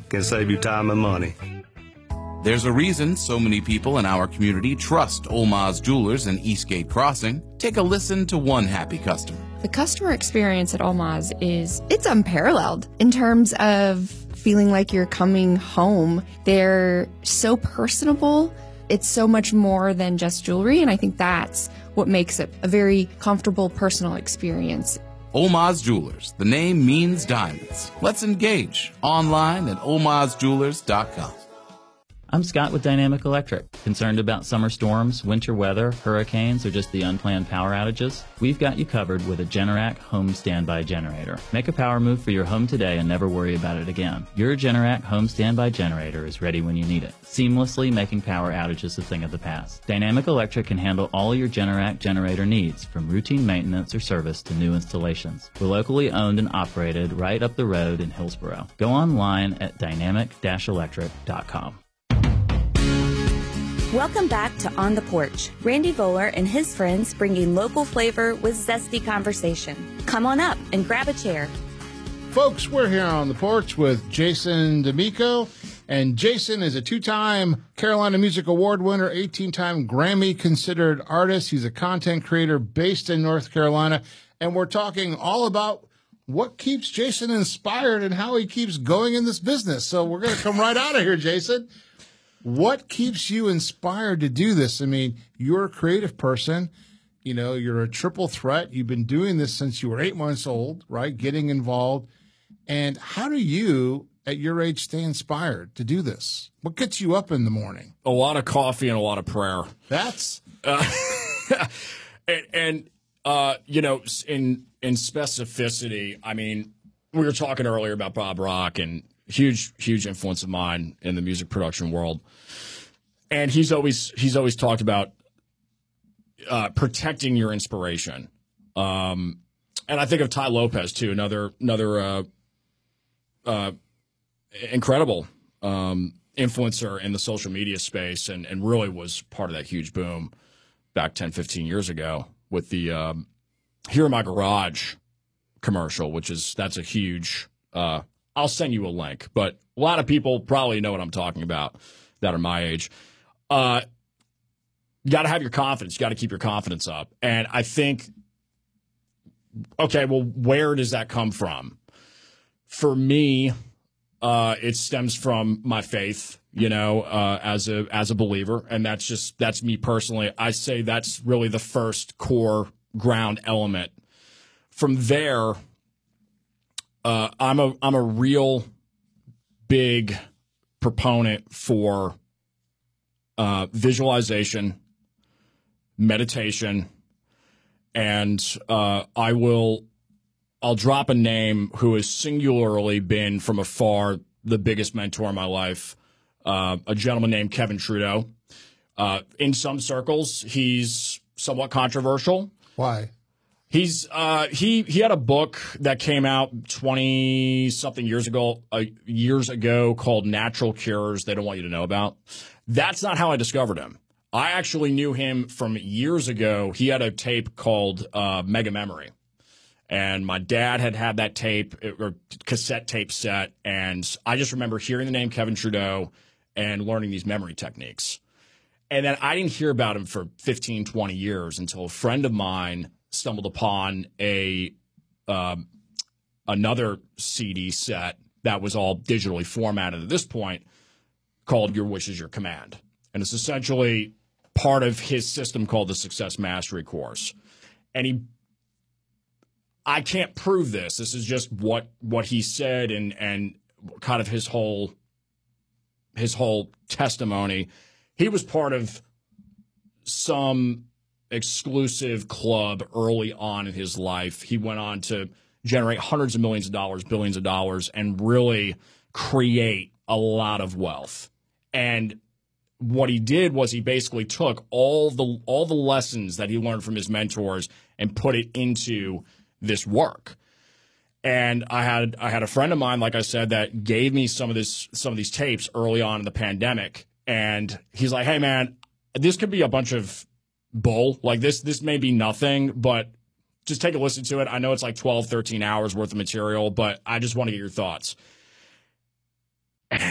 can save you time and money. There's a reason so many people in our community trust Olmaz Jewelers in Eastgate Crossing. Take a listen to one happy customer. The customer experience at Olmaz it's unparalleled in terms of feeling like you're coming home. They're so personable. It's so much more than just jewelry, and I think that's what makes it a very comfortable, personal experience. Olmaz Jewelers. The name means diamonds. Let's engage online at olmazjewelers.com. I'm Scott with Dynamic Electric. Concerned about summer storms, winter weather, hurricanes, or just the unplanned power outages? We've got you covered with a Generac home standby generator. Make a power move for your home today and never worry about it again. Your Generac home standby generator is ready when you need it, seamlessly making power outages a thing of the past. Dynamic Electric can handle all your Generac generator needs, from routine maintenance or service to new installations. We're locally owned and operated right up the road in Hillsboro. Go online at dynamic-electric.com. Welcome back to On the Porch. Randy Voller and his friends bringing local flavor with zesty conversation. Come on up and grab a chair. Folks, we're here on the porch with Jason D'Amico. And Jason is a 2-time Carolina Music Award winner, 18-time Grammy-considered artist. He's a content creator based in North Carolina. And we're talking all about what keeps Jason inspired and how he keeps going in this business. So we're going to come right out of here, Jason. What keeps you inspired to do this? I mean, you're a creative person. You know, you're a triple threat. You've been doing this since you were 8 months old, right? Getting involved. And how do you, at your age, stay inspired to do this? What gets you up in the morning? A lot of coffee and a lot of prayer. That's you know, in specificity, I mean, we were talking earlier about Bob Rock, and huge influence of mine in the music production world. And he's always talked about protecting your inspiration. And I think of Ty Lopez too, another incredible influencer in the social media space, and really was part of that huge boom back 10, 15 years ago with the Here in My Garage commercial, that's a huge I'll send you a link, but a lot of people probably know what I'm talking about that are my age. You got to have your confidence. You got to keep your confidence up. And I think, okay, well, where does that come from? For me, it stems from my faith, you know, as a believer. And that's me personally. I say that's really the first core ground element. From there, I'm a real big proponent for visualization, meditation, and I'll drop a name who has singularly been from afar the biggest mentor in my life, a gentleman named Kevin Trudeau. In some circles, he's somewhat controversial. why. He had a book that came out 20-something years ago called Natural Cures They Don't Want You to Know About. That's not how I discovered him. I actually knew him from years ago. He had a tape called Mega Memory. And my dad had that tape, or cassette tape set, and I just remember hearing the name Kevin Trudeau and learning these memory techniques. And then I didn't hear about him for 15, 20 years until a friend of mine stumbled upon another CD set that was all digitally formatted at this point called Your Wish Is Your Command. And it's essentially part of his system called the Success Mastery Course. And I can't prove this. This is just what he said and kind of his whole testimony. He was part of some exclusive club early on in his life. He went on to generate hundreds of millions of dollars, billions of dollars, and really create a lot of wealth. And what he did was he basically took all the lessons that he learned from his mentors and put it into this work. And I had a friend of mine, like I said, that gave me some of these tapes early on in the pandemic. And he's like, hey man, this could be a bunch of bull. Like this may be nothing, but just take a listen to it. I know it's like 12, 13 hours worth of material, but I just want to get your thoughts.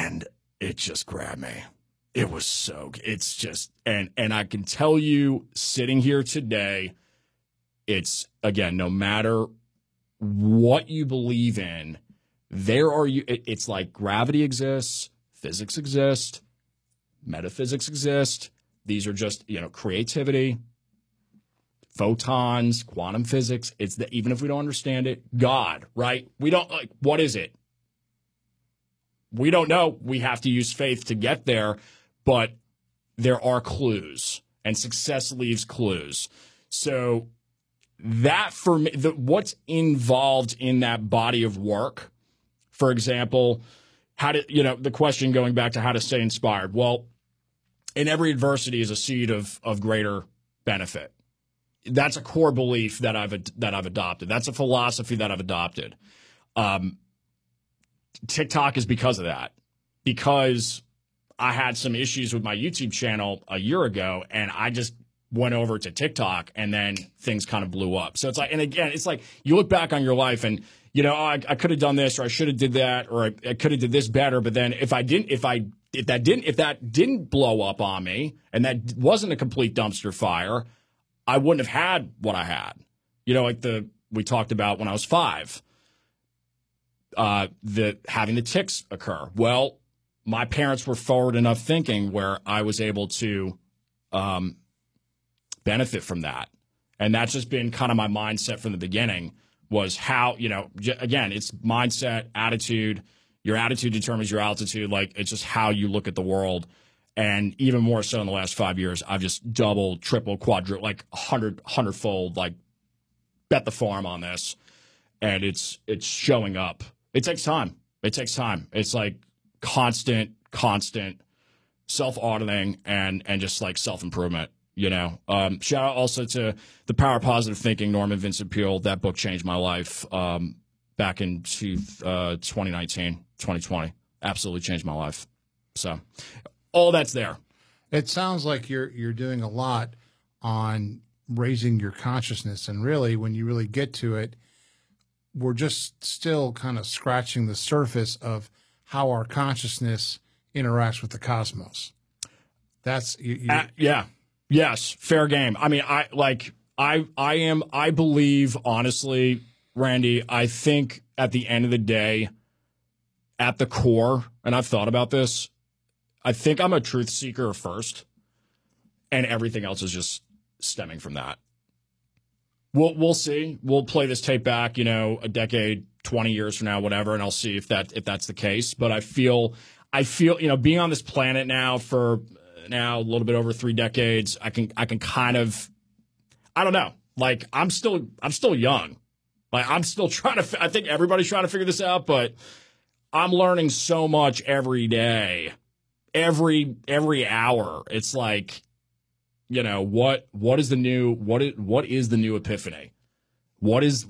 it just grabbed me. It was so, it's just, and I can tell you sitting here today, it's, again, no matter what you believe in, it's like gravity exists, physics exists, metaphysics exist. These are just, creativity, photons, quantum physics. It's that even if we don't understand it, God, right? We don't, what is it? We don't know. We have to use faith to get there, but there are clues, and success leaves clues. So that, for me, what's involved in that body of work, for example, the question going back to how to stay inspired. Well, in every adversity is a seed of greater benefit. That's a core belief that I've adopted. That's a philosophy that I've adopted. TikTok is because of that, because I had some issues with my YouTube channel a year ago, and I just went over to TikTok, and then things kind of blew up. So it's like, and again, it's like you look back on your life and, I could have done this, or I should have did that, or I could have did this better. But then if that didn't blow up on me, and that wasn't a complete dumpster fire, I wouldn't have had what I had. We talked about when I was 5, having the tics occur. Well, my parents were forward enough thinking where I was able to benefit from that. And that's just been kind of my mindset from the beginning, was how, again, it's mindset, attitude. Your attitude determines your altitude. Like, it's just how you look at the world. And even more so in the last 5 years, I've just doubled, tripled, quadrupled, like 100-fold, like bet the farm on this. And it's showing up. It takes time. It's like constant self-auditing and just like self-improvement, Shout out also to The Power of Positive Thinking, Norman Vincent Peale. That book changed my life back in 2019, 2020. Absolutely changed my life. So all that's there. It sounds like you're doing a lot on raising your consciousness. And really, when you really get to it, we're just still kind of scratching the surface of how our consciousness interacts with the cosmos. That's yeah. Yes, fair game. I mean, I believe, honestly, Randy, I think at the end of the day, at the core, and I've thought about this, I think I'm a truth seeker first, and everything else is just stemming from that. We'll see. We'll play this tape back, a decade, 20 years from now, whatever, and I'll see if that's the case. But I feel, being on this planet now for a little bit over 3 decades, I can kind of, I don't know. Like, I'm still young. Like, I'm still I think everybody's trying to figure this out, but I'm learning so much every day, every hour. It's like, what is the new epiphany? What is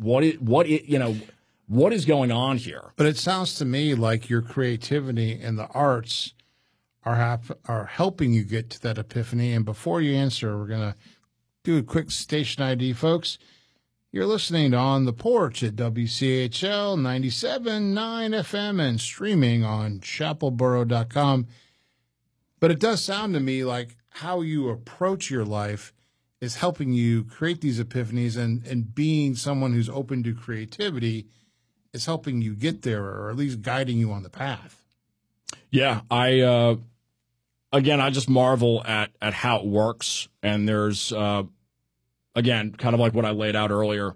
going on here? But it sounds to me like your creativity and the arts are helping you get to that epiphany. And before you answer, we're going to do a quick station ID, folks. You're listening to On the Porch at WCHL 97.9 FM and streaming on chapelboro.com. But it does sound to me like how you approach your life is helping you create these epiphanies, and being someone who's open to creativity is helping you get there, or at least guiding you on the path. Yeah, I just marvel at how it works. And there's, again, kind of like what I laid out earlier.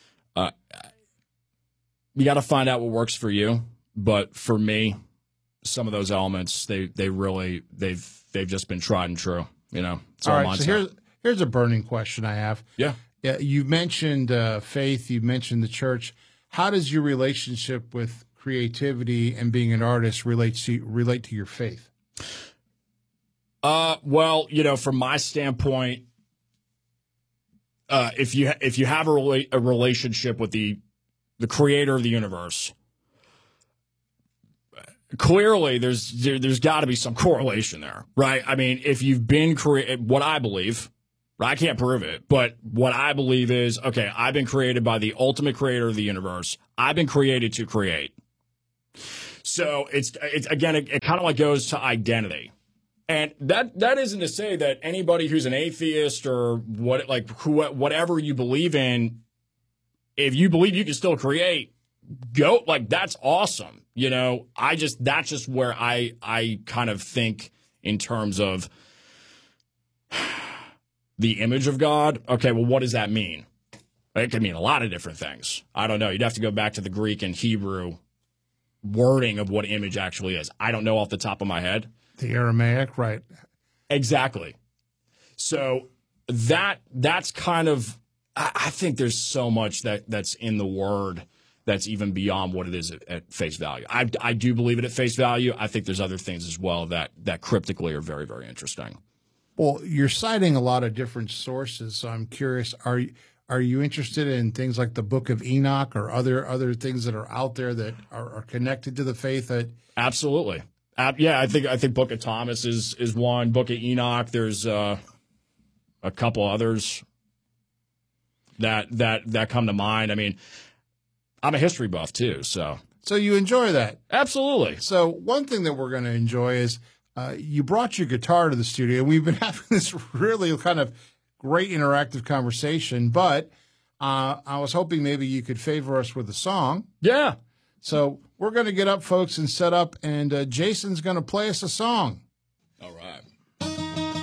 You got to find out what works for you. But for me, some of those elements, they've just been tried and true. It's all right. So here's a burning question I have. Yeah. You mentioned faith. You mentioned the church. How does your relationship with creativity and being an artist relate to your faith? Well, from my standpoint, if you have a relationship with the creator of the universe, clearly there's got to be some correlation there, right? I mean, if you've been what I believe, I can't prove it, but what I believe is, okay, I've been created by the ultimate creator of the universe. I've been created to create. So it's again, it kind of like goes to identity. And that isn't to say that anybody who's an atheist or whatever you believe in, if you believe you can still create, go, like, that's awesome. You know, that's just where I kind of think in terms of the image of God. Okay, well, what does that mean? It can mean a lot of different things. I don't know. You'd have to go back to the Greek and Hebrew wording of what image actually is. I don't know off the top of my head. The Aramaic, right? Exactly. So that's kind of, I think there's so much that's in the word that's even beyond what it is at face value. I do believe it at face value. I think there's other things as well that cryptically are very, very interesting. Well, you're citing a lot of different sources, so I'm curious, are you interested in things like the Book of Enoch or other things that are out there that are connected to the faith? Absolutely. Yeah, I think Book of Thomas is one. Book of Enoch. There's a couple others that come to mind. I mean, I'm a history buff too, so you enjoy that. Absolutely. So one thing that we're going to enjoy is you brought your guitar to the studio. We've been having this really kind of great interactive conversation, but I was hoping maybe you could favor us with a song. Yeah. So we're going to get up, folks, and set up, and Jason's going to play us a song. All right.